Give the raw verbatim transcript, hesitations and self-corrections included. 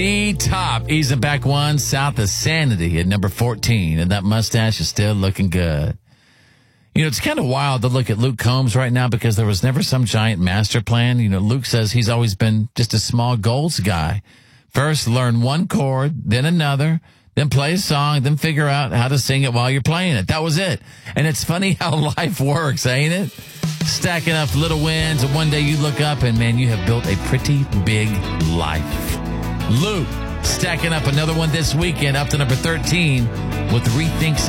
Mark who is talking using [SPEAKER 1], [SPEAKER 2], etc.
[SPEAKER 1] E-Top easing back one south of Sanity at number fourteen, and that mustache is still looking good. You know, it's kind of wild to look at Luke Combs right now because there was never some giant master plan. You know, Luke says he's always been just a small goals guy. First, learn one chord, then another, then play a song, then figure out how to sing it while you're playing it. That was it. And it's funny how life works, ain't it? Stacking up little wins, and one day you look up and, man, you have built a pretty big life. Luke stacking up another one this weekend, up to number thirteen with Rethink